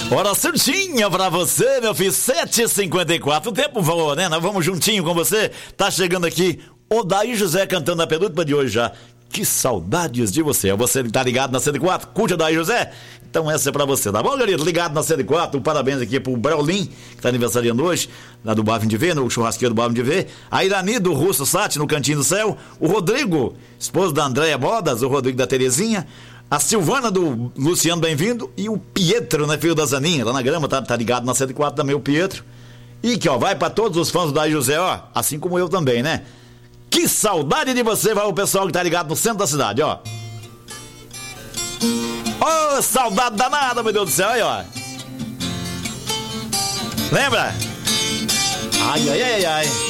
Hora certinha pra você, meu filho, 7h54. O tempo voa, né? Nós vamos juntinho com você. Tá chegando aqui Odair José cantando a penúltima de hoje já. Que saudades de você. Você que tá ligado na 104, curte Odair José? Então essa é pra você, tá bom, querido? Ligado na 104, parabéns aqui pro Braulin, que tá aniversariando hoje, lá do Bavim de V, no churrasqueiro do Bavim de V. A Irani do Russo Sati, no Cantinho do Céu. O Rodrigo, esposo da Andréia Bodas, o Rodrigo da Terezinha. A Silvana do Luciano, bem-vindo. E o Pietro, né, filho da Zaninha, lá na grama, tá ligado na 104 também, o Pietro. E que, ó, vai pra todos os fãs do Odair José, ó, assim como eu também, né? Que saudade de você, vai o pessoal que tá ligado no centro da cidade, ó. Ô, saudade danada, meu Deus do céu, aí, ó. Lembra? Ai, ai, ai, ai.